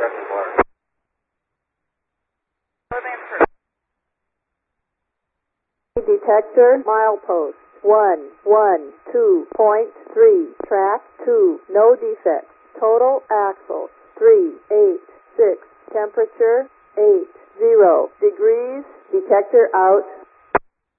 Detector milepost 112.3, track 2, no defects. Total axle 386, temperature 80 degrees. Detector out.